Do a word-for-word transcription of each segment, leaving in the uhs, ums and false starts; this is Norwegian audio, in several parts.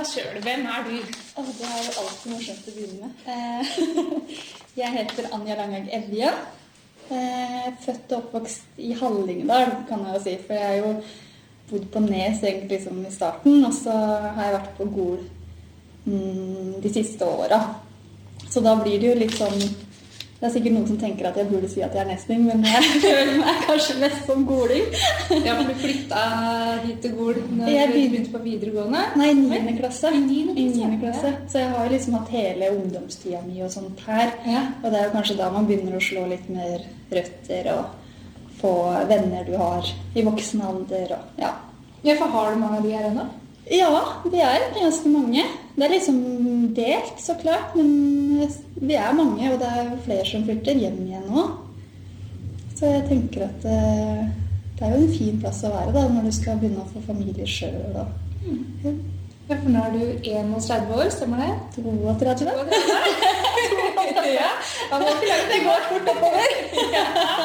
selv. Hvem er du? Åh, det er jo alltid morsomt å begynne med. Jeg heter Anja Langhaug Evje. Født og oppvokst i Hallingdal, kan jeg jo si. For jeg har jo bodd på Nes egentlig som i starten, og så har jeg vært på Gol mm, de siste åra. Så da blir det jo litt sånn. Det er sikkert noen som tenker at jeg burde si at jeg er nesting, men jeg føler meg kanskje mest som goling. Ja, for du flyttet hit til Gol når Jeg du begynte på videregående? Nei, niende klasse. I niende I klasse, niende klasse. ja. Så jeg har jo liksom hatt hele ungdomstida mi og sånt her. Ja. Og det er jo kanskje da man begynner å slå litt mer røtter og få venner du har i voksen alder. Og, ja. Ja, for har du mange av de her ennå? ja, det er ganske mange. Det er liksom delt, så klart, men vi er mange, og det er jo flere som flytter hjem igjen nå. Så jeg tenker at eh, det er jo en fin plass å være da, når du skal begynne å få familie selv. Da. Mm. Ja. Ja, for nå er du enogtredve år, stemmer det? toogtredve. Ja, man må ikke lage det går fort oppover. Ja.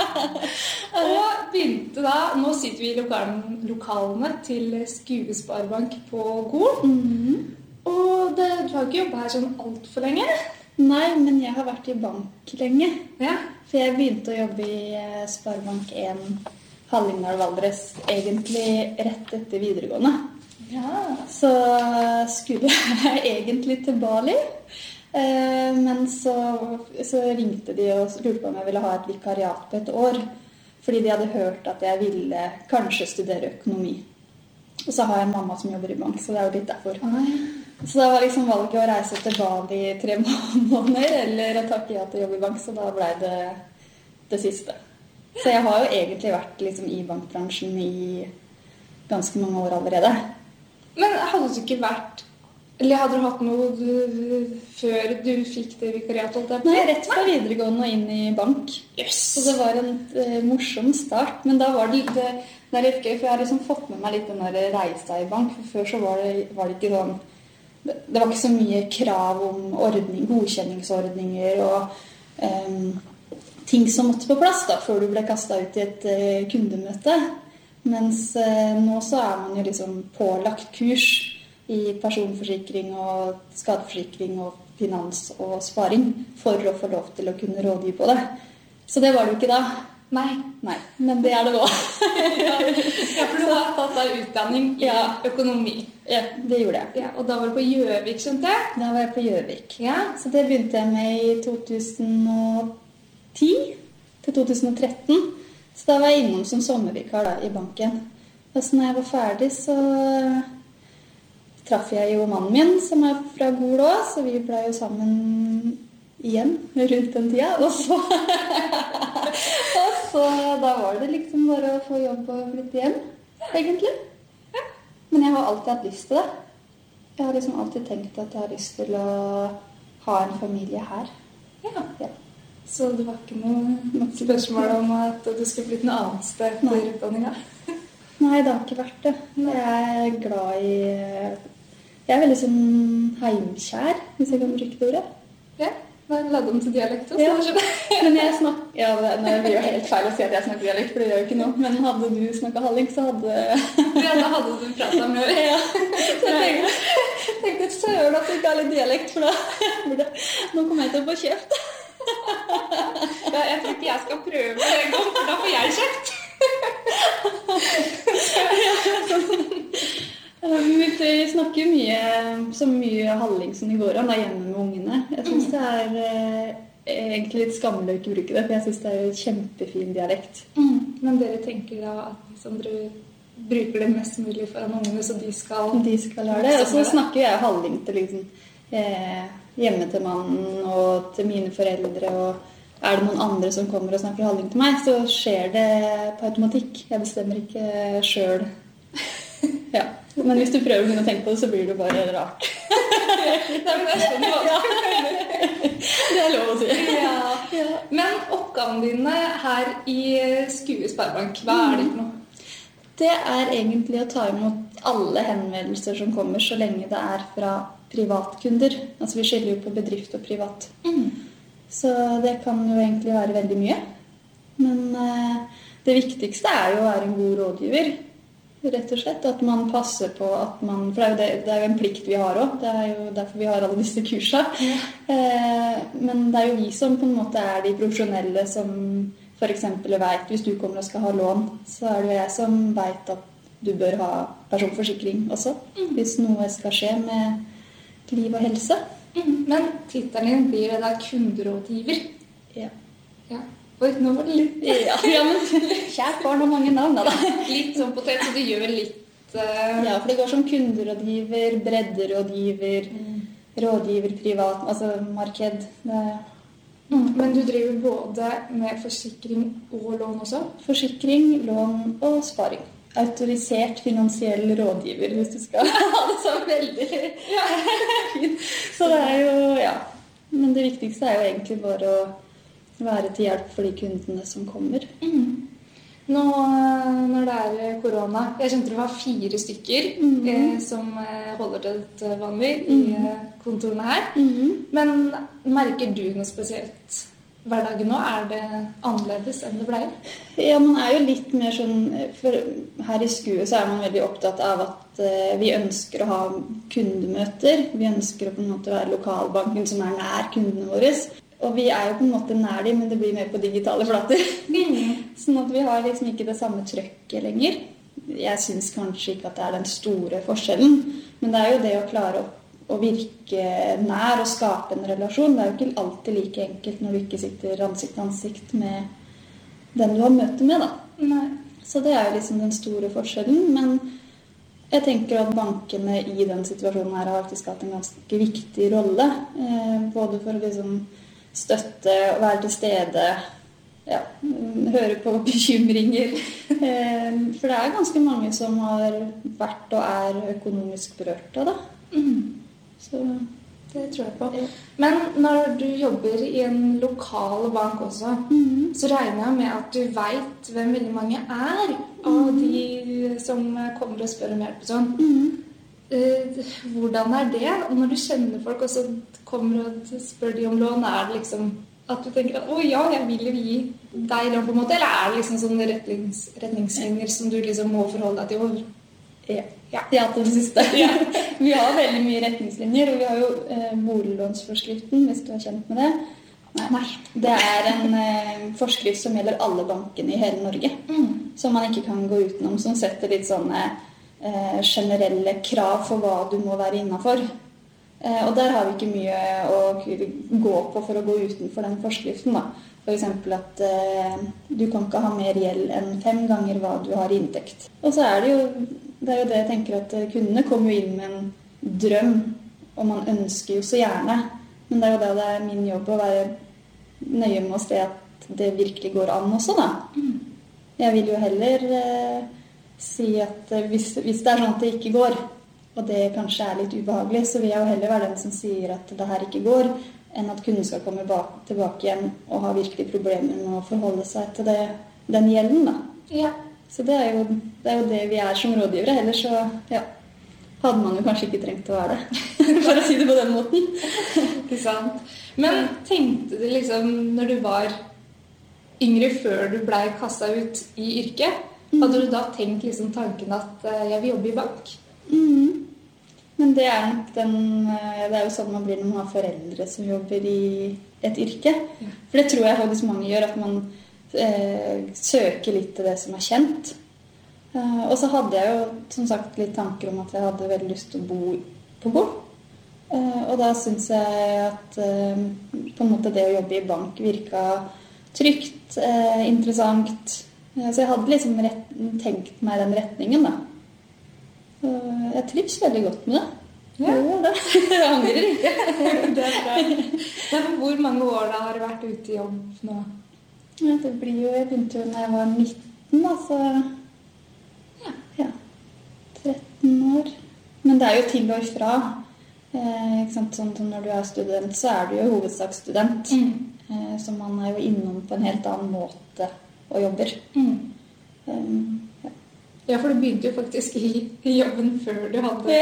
Og begynte da, nå sitter vi i lokalen, lokalene til Skuesparebank på Gol. Mhm. Og det, du har ikke jobbet her sånn alt for lenge? Nei, men jeg har vært i bank lenge. Ja. For jeg begynte å jobbe i eh, Sparebank en Hallingdal Valdres egentlig rett etter videregående. Ja. Så skulle jeg egentlig til Bali, eh, men så, så ringte de og lurte på om jeg ville ha et vikariat på et år, fordi de hadde hørt at jeg ville kanskje studere økonomi. Og så har jeg en mamma som jobber i bank, så det er jo litt derfor. Så da var liksom valget å reise til Bali i tre måneder, eller å takke ja til jobb i bank, så da ble det det siste. Så jeg har jo egentlig vært liksom i bankbransjen i ganske mange år allerede. Men hadde du ikke vært, eller hadde du hatt noe du, før du fikk det vikariatet? Holdt jeg på? Nei, rett fra videregående og inn i bank. Yes. Så det var en uh, morsom start, men da var det, det, det er litt gøy, for jeg har liksom fått med meg litt den der reisa i bank, for før så var det, var det ikke sånn, det, det var ikke så mye krav om ordning, godkjenningsordninger og um, ting som måtte på plass da, før du ble kastet ut i et uh, kundemøte. Mens uh, nå så er man jo liksom pålagt kurs i personforsikring og skadeforsikring og finans og sparing for å få lov til å kunne rådgi på det. Så det var det jo ikke da. Nei. Nei, men det er det nå. Ja, for du har tatt deg utdanning i Ja. økonomi. Ja, det gjorde jeg. Ja, og da var du på Gjøvik, skjønte jeg? Da var jeg på Gjøvik. Ja. Så det begynte jeg med i to tusen og ti til to tusen og tretten. Så da var jeg innom som sommervikar da, i banken. Og så når jeg var ferdig, så traff jeg jo mannen min, som er fra Gol også, så vi ble jo sammen igjen rundt den tida. Og så, og så da var det liksom bare å få jobb og flytte hjem, egentlig. Men jeg har alltid hatt lyst til det. Jeg har liksom alltid tenkt at jeg har lyst til å ha en familie her. Ja. Ja. Så det var ikke noe spørsmål om at du skulle flytte noe annet sted på utdanninga? Nei, det har ikke vært det. Jeg er glad i... Jeg er veldig sånn heimkjær, hvis jeg kan bruke det ordet. Ja, da ladde om til dialekt også. Ja. skjønner jeg. Men jeg snakker... Ja, det det blir jo helt feil å si at jeg snakker dialekt, for det gjør jo ikke noe. Men hadde du snakket halling, så hadde... Ja, da hadde du pratet med det. Ja. Så jeg tenkte, tenkte søren at du ikke har litt dialekt, for da burde... Nå kommer jeg til å få kjeft. Ja, jeg tror ikke jeg skal prøve det en gang, for da får jeg kjeft. Vi snakker mye, så mye halling som det går an da, hjemme med ungene. Jeg synes det er eh, egentlig litt skammelig å ikke bruke det, for jeg synes det er en kjempefin dialekt. Mm. Men dere tenker da at liksom, dere bruker det mest mulig foran ungene, så de skal... De skal lære det. Og så snakker jeg halling til liksom, eh, hjemme til mannen og til mine foreldre, og er det noen andre som kommer og snakker halling til meg, så skjer det på automatikk. Jeg bestemmer ikke selv. Ja. Men hvis du prøver å begynne å tenke på det, så blir det bare rart. Nei, men det er sånn hva du mener. Det er lov å si. Ja. Ja. Men oppgavene dine her i Skuesparebank, hva er det for noe? Det er egentlig å ta imot alle henvendelser som kommer, så lenge det er fra privatkunder. Altså vi skiller jo på bedrift og privat. Mm. Så det kan jo egentlig være veldig mye. Men eh, det viktigste er jo å være en god rådgiver. rett og slett. At man passer på at man... For det er jo, det, det er jo en plikt vi har også. Det er jo derfor vi har alle disse kursene. Ja. Eh, men det er jo vi som på en måte er de profesjonelle som for eksempel vet, hvis du kommer og skal ha lån, så er det jo jeg som vet at du bør ha personforsikring også, mm. hvis noe skal skje med liv og helse. Mm. Men titelen din blir det da kunderådgiver. Ja. Ja. Oi, nå var det litt... Ja, ja, men kjært barn har mange navn, da. Litt sånn potet, så du gjør litt... Uh... Ja, for det går som kunderådgiver, bredderådgiver, mm. rådgiver privat, altså marked. Det er... mm. Men du driver både med forsikring og lån også? Forsikring, lån og sparing. Autorisert finansiell rådgiver, hvis du skal ha det så veldig fint. Så det er jo, ja. Men det viktigste er jo egentlig bare å være til hjelp for de kundene som kommer. Mm. Nå når det er korona, jeg skjønte det var fire stykker mm. eh, som holder til et vanlig mm. i kontorene her. Mm. Men merker du noe spesielt hverdagen nå? Er det annerledes enn det ble? Ja, man er jo litt mer sånn, for her i S K U E så er man veldig opptatt av at uh, vi ønsker å ha kundemøter. Vi ønsker å på en måte være lokalbanken som er nær kundene våre. Og vi er jo på en måte nær dem, men det blir mer på digitale flater. Mm. Sånn at vi har liksom ikke det samme trøkket lenger. Jeg synes kanskje ikke at det er den store forskjellen, men det er jo det å klare å å virke nær og skape en relasjon. Det er jo ikke alltid like enkelt når du ikke sitter ansikt til ansikt med den du har møte med, da. Nei. Så det er jo liksom den store forskjellen, men jeg tenker at bankene i den situasjonen her har faktisk hatt en ganske viktig rolle, eh, både for å liksom støtte og være til stede, ja, høre på bekymringer, eh, for det er ganske mange som har vært og er økonomisk berørt av det. Mm. Så det tror jeg på. Ja. Men når du jobber i en lokal bank også, mm. så regner jeg med at du vet hvem veldig mange er av mm. de som kommer og spør om hjelp og sånn. Mm. Eh, hvordan er det? Og når du kjenner folk og så kommer og spør de om lån, er det liksom at du tenker at, å ja, jeg vil jo gi deg lån på en måte, eller er det liksom sånne retnings, retningslinjer som du liksom må forholde deg til over? Ja. Ja, ja, til det siste. Ja. Vi har veldig mye retningslinjer, og vi har jo eh, boliglånsforskriften, hvis du har kjent med det. Nei. Nei. Det er en eh, forskrift som gjelder alle bankene i hele Norge, mm. som man ikke kan gå utenom, som setter litt sånne eh, generelle krav for hva du må være innenfor. Eh, og der har vi ikke mye å gå på for å gå utenfor den forskriften, da. For eksempel at eh, du kan ikke ha mer gjeld enn fem ganger hva du har i inntekt. Og så er det jo Det er jo det jeg tenker at kundene kommer jo inn med en drøm, og man ønsker jo så gjerne. Men det er jo det det er min jobb å være nøye med å se at det virkelig går an også, da. Mm. Jeg vil jo heller eh, si at hvis, hvis det er sånn at det ikke går, og det kanskje er litt ubehagelig, så vil jeg jo heller være den som sier at det her ikke går, enn at kunden skal komme bak, tilbake igjen og ha virkelig problemer med å forholde seg til det, den gjelden, da. Ja. Så det er, jo, det er jo det vi er som rådgivere. Ellers så ja, hadde man jo kanskje ikke trengt å være det, for å si det på den måten. Ikke sant. Men tenkte du liksom, når du var yngre før du ble kastet ut i yrket, hadde du da tenkt liksom tanken at jeg vil jobbe i bank? Mm. Men det er nok den, det er jo sånn man blir når man har foreldre som jobber i et yrke. Ja. For det tror jeg faktisk mange gjør, at man Eh, søke litt til det som er kjent. Eh, og så hadde jeg jo som sagt litt tanker om at jeg hadde veldig lyst til å bo på gård. Eh, og da synes jeg at eh, på en måte det å jobbe i bank virket trygt, eh, interessant. Eh, så jeg hadde liksom rett, tenkt meg den retningen, da. Og jeg trives veldig godt med det. Ja, det det. Jeg angrer ikke. Det er bra. Men hvor mange år da har du vært ute i jobb nå? Ja, det blir jo, jeg begynte jo når jeg var nitten, altså, ja, ja, tretten år. Men det er jo til og ifra, eh, ikke sant, sånn som når du er student, så er du jo hovedsaksstudent. Mm. Eh, så man er jo innom på en helt annen måte og jobber. Mm. Um, ja. Ja, for du begynte jo faktisk i, i jobben før du hadde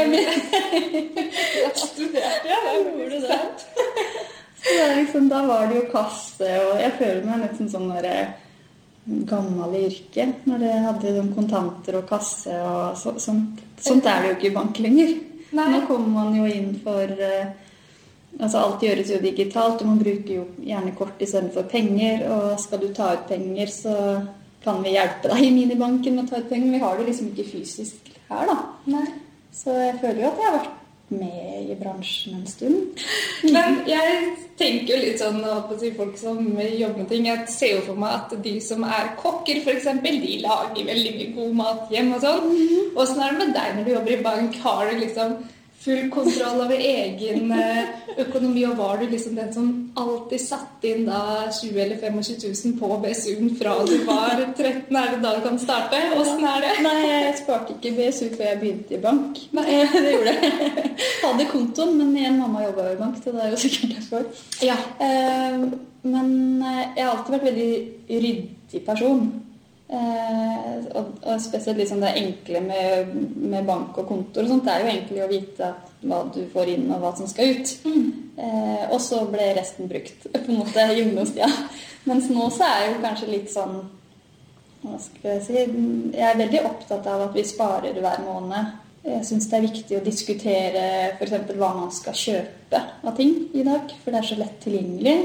studert. Ja, jeg gjorde det. Så det er liksom, da var det jo kasse, og jeg føler meg nesten sånn der, gammel i yrket, når det hadde de kontanter og kasse og så, sånt. Sånt er det jo ikke i bank lenger. Nei. Nå kommer man jo inn for eh, altså alt gjøres jo digitalt, og man bruker jo gjerne kort i stedet for penger, og skal du ta ut penger, så kan vi hjelpe deg i minibanken med å ta ut penger. Vi har det liksom ikke fysisk her da. Nei. Så jeg føler jo at jeg har vært med i bransjen en stund. Men jeg tenker jo litt sånn på å si folk som jobber med ting. Jeg ser jo for meg at de som er kokker for eksempel, de lager veldig mye god mat hjem og sånn. Mm-hmm. Og sånn er det med deg når du jobber i bank? Har du liksom full kontroll over egen økonomi, og var du liksom den som alltid satt inn da tjue eller tjuefem tusen på B S U-en fra du var tretten, er det da du kan starte? Hvordan er det? Nei, jeg sparte ikke B S U før jeg begynte i bank. Nei, det gjorde jeg. Jeg hadde kontoen, men igjen mamma jobbet i bank, så det er jo sikkert derfor. Ja. Men jeg har alltid vært veldig ryddig person. Eh, og, og spesielt liksom det enkle med, med bank og kontor og sånt, det er jo egentlig å vite hva du får inn og hva som skal ut. Mm. Eh, og så ble resten brukt på en måte gymnost, ja. Mens nå så er jeg jo kanskje litt sånn, hva skal jeg si, jeg er veldig opptatt av at vi sparer hver måned. Jeg synes det er viktig å diskutere for eksempel hva man skal kjøpe av ting i dag, for det er så lett tilgjengelig.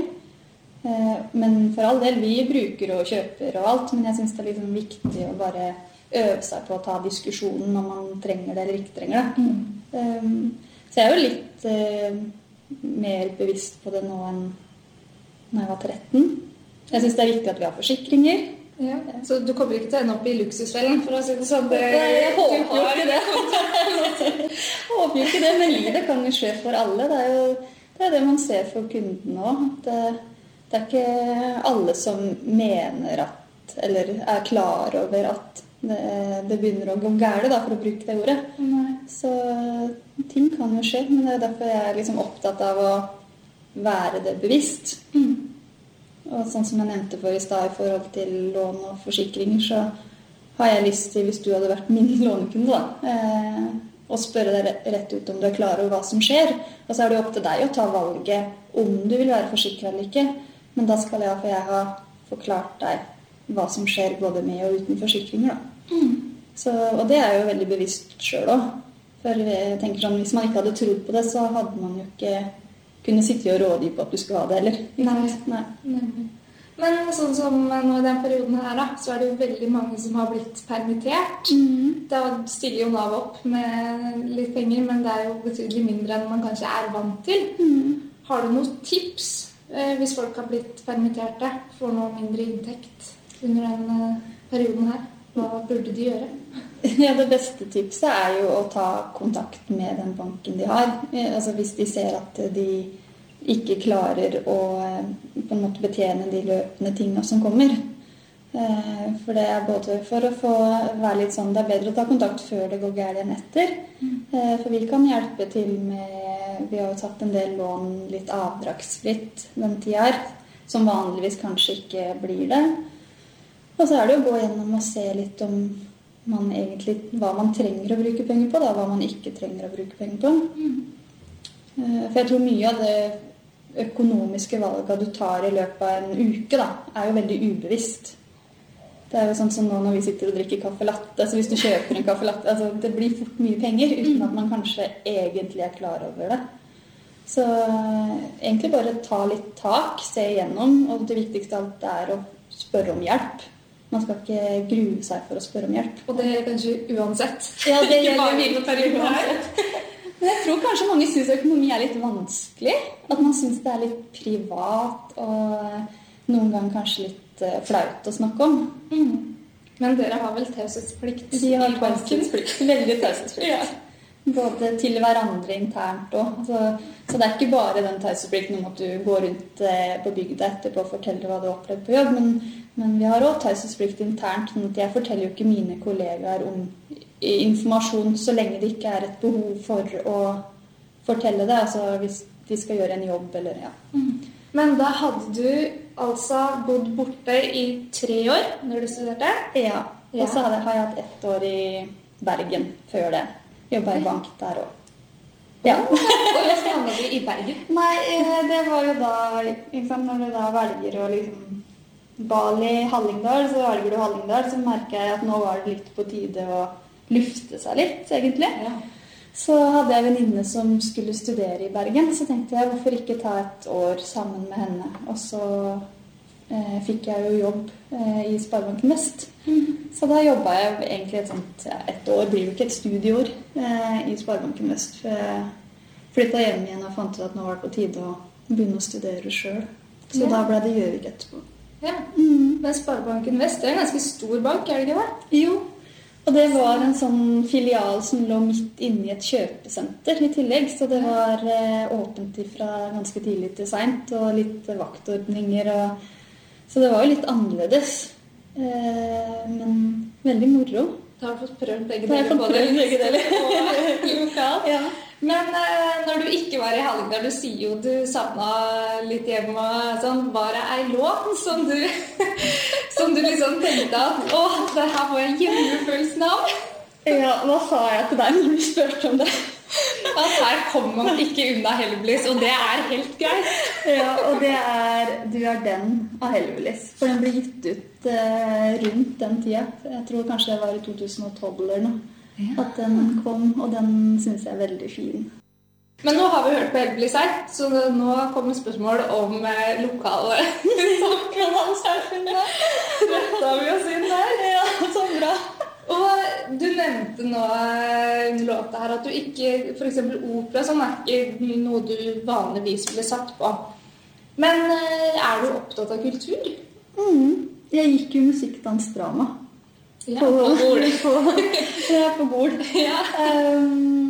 Men for all del, vi bruker og kjøper og alt, men jeg synes det er liksom viktig å bare øve seg på å ta diskusjonen om man trenger det eller ikke trenger det. Mm. Så jeg er jo litt uh, mer bevisst på det nå enn når jeg var tretten. Jeg synes det er viktig at vi har forsikringer. Ja. Så du kommer ikke til å ende opp i luksusfellen, for å si det sånn? Det, jeg håper jo ikke det. Jeg håper jo ikke det, men livet kan jo skje for alle. Det er jo det, er det man ser for kunden nå, at det er ikke alle som mener at, eller er klar over at det, det begynner å gå gærent, da, for å bruke det ordet. Nei. Så ting kan jo skje, men det er derfor jeg er liksom opptatt av å være det bevisst. Mm. Og sånn som jeg nevnte for i stad i forhold til lån og forsikringer, så har jeg lyst til, hvis du hadde vært min lånekunde, da, eh, og spørre deg rett ut om du er klar over hva som skjer. Og så er det opp til deg å ta valget om du vil være forsikret eller ikke. Men da skal jeg, for jeg har forklart deg hva som skjer både med og uten forsikringer. Da. Mm. Så, og det er jo veldig bevisst selv også. For jeg tenker sånn, hvis man ikke hadde trodd på det, så hadde man jo ikke kunnet sitte og rådgi på at du skulle ha det heller. Nei. Nei. Nei. Men sånn som nå i den perioden her, da, så er det jo veldig mange som har blitt permittert. Mm. Da stiller jo Nav opp med litt penger, men det er jo betydelig mindre enn man kanskje er vant til. Mm. Har du noen tips? Hvis folk har blitt permitterte, får noe mindre inntekt under denne perioden her, hva burde de gjøre? Ja, det beste tipset er jo å ta kontakt med den banken de har. Altså hvis de ser at de ikke klarer å på en måte betjene de løpende tingene som kommer. For det er både for å få være litt sånn, det er bedre å ta kontakt før det går gærent enn etter. For vi kan hjelpe til med, vi har jo tatt en del lån litt avdragsfritt den tida her, som vanligvis kanskje ikke blir det. Og så er det å gå gjennom og se litt om man egentlig, hva man trenger å bruke penger på, da, hva man ikke trenger å bruke penger på. For jeg tror mye av det økonomiske valget du tar i løpet av en uke, da, er jo veldig ubevisst. Det er jo sånn som nå når vi sitter og drikker kaffe latte, så hvis du kjøper en kaffe latte, altså det blir fort mye penger, uten at man kanskje egentlig er klar over det. Så egentlig bare ta litt tak, se igjennom, og det viktigste av alt er å spørre om hjelp. Man skal ikke grue seg for å spørre om hjelp. Og det er kanskje uansett. Ja, det gjelder mye på perioden her. Men jeg tror kanskje mange synes økonomi er litt vanskelig, at man synes det er litt privat, og noen ganger kanskje litt flaut å snakke om. Mm. Men dere har vel taushetsplikt? De har taushetsplikt, veldig taushetsplikt. Ja. Både til hverandre internt også. Altså, så det er ikke bare den taushetsplikten om at du går rundt på bygda etterpå og forteller hva du har opplevd på jobb, men, men vi har også taushetsplikt internt, sånn at jeg forteller jo ikke mine kollegaer om informasjon så lenge det ikke er et behov for å fortelle det, altså hvis de skal gjøre en jobb eller ja. Mm. Men da hadde du altså bodd borte i tre år når du studerte? Ja, og så har jeg hatt ett år i Bergen før det. Jobbet i bank der også. Ja. Og hvordan havnet du i Bergen? Nei, det var jo da, liksom, når du da velger å liksom Bali, Hallingdal, så Algerud og Hallingdal, så merket jeg at nå var det litt på tide å lufte seg litt, egentlig. Ja. Så hadde jeg en venninne som skulle studere i Bergen, så tenkte jeg, hvorfor ikke ta et år sammen med henne? Og så eh, fikk jeg jo jobb eh, i Sparebanken Vest. Mm. Så da jobbet jeg egentlig et sånt, ja, et år, blir jo ikke et studieår eh, i Sparebanken Vest, for jeg flyttet hjem igjen og fant ut at nå var det på tide å begynne å studere selv. Så ja. Da ble det Gjøvik etterpå. Ja, mm. Men Sparebanken Vest er en ganske stor bank, er det ikke det? Jo, og det var en sånn filial som lå midt inne i et kjøpesenter i tillegg, så det var eh, åpent fra ganske tidlig til sent, og litt vaktordninger, og... så det var jo litt annerledes, eh, men veldig moro. Da har du fått prøvd begge deler på det, begge deler. Og lokalt. Ja. Men eh, når du ikke var i Hallingdal, du sier jo du savnet litt hjem og sånn, var det en låt som du, som du liksom tenkte at, åh, det her var en hjemmefølelsen av? Ja, hva sa jeg til deg når du spørte om det? At her kommer man ikke unna Hellbillies, og det er helt greit. Ja, og det er Du er den av Hellbillies, for den ble gitt ut eh, rundt den tida. Jeg tror kanskje det var i to tusen og tolv eller noe. Ja. At den kom, og den synes jeg er veldig fin. Men nå har vi hørt på Hellbillies her, så nå kommer spørsmål om eh, lokale samfunnssamfunnet. Retta vi oss inn der? Ja, så bra. Og du nevnte nå under låta her at du ikke, for eksempel opera, sånn er ikke noe du vanligvis ville satt på. Men eh, er du opptatt av kultur? Mm. Jeg gikk jo musikk, dans, drama. Ja, på Gol. på, ja, på Gol. Ja. Um,